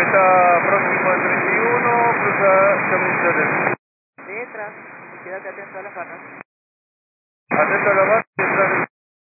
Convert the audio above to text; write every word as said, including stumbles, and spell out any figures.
está próximo al treinta y uno, cruza Camino setenta. Detrás, quédate atento a las barras. Atento a la base y detrás del